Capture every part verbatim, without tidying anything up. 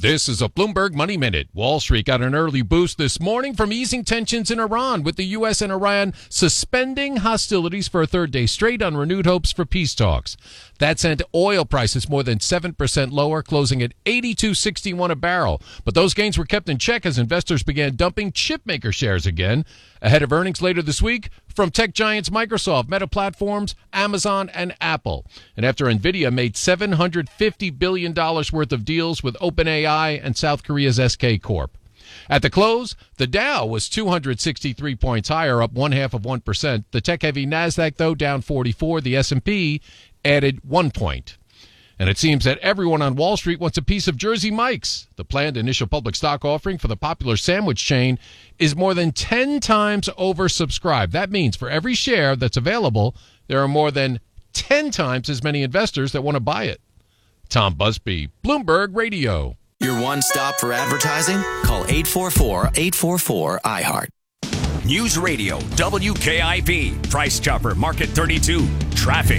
This is a Bloomberg Money Minute. Wall Street got an early boost this morning from easing tensions in Iran, with the U S and Iran suspending hostilities for a third day straight on renewed hopes for peace talks. That sent oil prices more than seven percent lower, closing at eighty-two sixty-one a barrel. But those gains were kept in check as investors began dumping chipmaker shares again ahead of earnings later this week from tech giants Microsoft, Meta Platforms, Amazon, and Apple. And after NVIDIA made seven hundred fifty billion dollars worth of deals with OpenAI and South Korea's S K Corp. At the close, the Dow was two hundred sixty-three points higher, up one half of one percent. The tech-heavy NASDAQ, though, down forty-four. The S and P added one point. And it seems that everyone on Wall Street wants a piece of Jersey Mike's. The planned initial public stock offering for the popular sandwich chain is more than ten times oversubscribed. That means for every share that's available, there are more than ten times as many investors that want to buy it. Tom Busby, Bloomberg Radio. Your one stop for advertising? Call eight four four, eight four four, I heart. News Radio, W K I P, Price Chopper, Market thirty-two, traffic.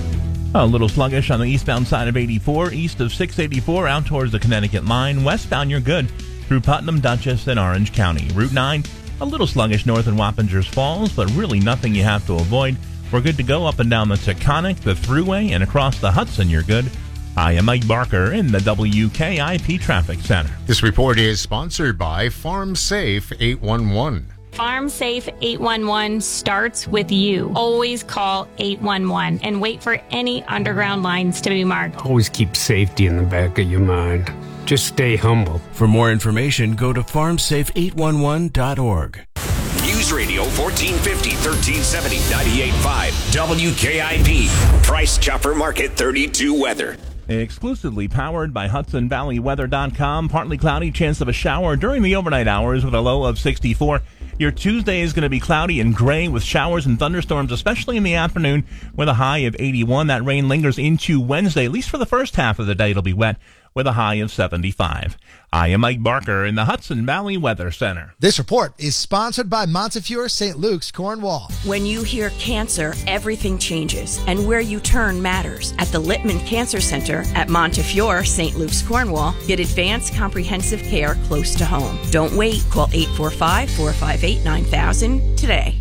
A little sluggish on the eastbound side of eighty-four, east of six eighty-four, out towards the Connecticut line. Westbound, you're good through Putnam, Dutchess, and Orange County. Route nine, a little sluggish north in Wappingers Falls, but really nothing you have to avoid. We're good to go up and down the Taconic, the Thruway, and across the Hudson, you're good. I am Mike Barker in the W K I P Traffic Center. This report is sponsored by Farm Safe eight one one. Farm Safe eight one one starts with you. Always call eight one one and wait for any underground lines to be marked. Always keep safety in the back of your mind. Just stay humble. For more information, go to farm safe eight one one dot org. News Radio fourteen fifty, thirteen seventy, ninety-eight point five, W K I P, Price Chopper, Market thirty-two weather. Exclusively powered by Hudson Valley Weather dot com. Partly cloudy, chance of a shower during the overnight hours with a low of sixty-four. Your Tuesday is going to be cloudy and gray with showers and thunderstorms, especially in the afternoon, with a high of eighty-one. That rain lingers into Wednesday. At least for the first half of the day, it'll be wet with a high of seventy-five. I am Mike Barker in the Hudson Valley Weather Center. This report is sponsored by Montefiore Saint Luke's, Cornwall. When you hear cancer, everything changes, and where you turn matters. At the Littman Cancer Center at Montefiore Saint Luke's, Cornwall, get advanced comprehensive care close to home. Don't wait. Call eight four five, four five eight, nine thousand today.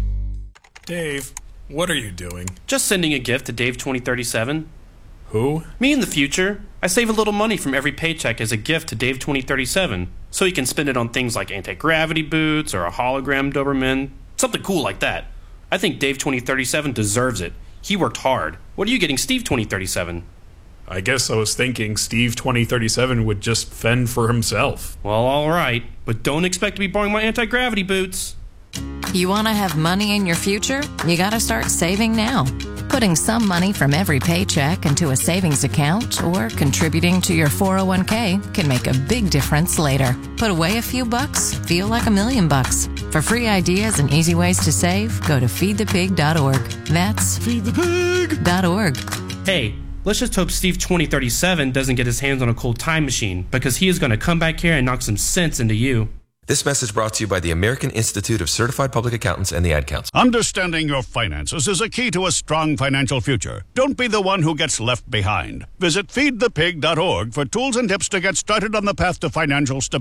Dave, what are you doing? Just sending a gift to Dave twenty thirty-seven. Who? Me in the future. I save a little money from every paycheck as a gift to Dave twenty thirty-seven, so he can spend it on things like anti-gravity boots or a hologram Doberman, something cool like that. I think Dave twenty thirty-seven deserves it. He worked hard. What are you getting Steve twenty thirty-seven? I guess I was thinking Steve twenty thirty-seven would just fend for himself. Well, all right, but don't expect to be borrowing my anti-gravity boots. You want to have money in your future? You got to start saving now. Putting some money from every paycheck into a savings account or contributing to your four oh one k can make a big difference later. Put away a few bucks, feel like a million bucks. For free ideas and easy ways to save, go to feed the pig dot org. That's feed the pig dot org. Hey, let's just hope Steve twenty thirty-seven doesn't get his hands on a cool time machine, because he is going to come back here and knock some sense into you. This message brought to you by the American Institute of Certified Public Accountants and the Ad Council. Understanding your finances is a key to a strong financial future. Don't be the one who gets left behind. Visit feed the pig dot org for tools and tips to get started on the path to financial stability.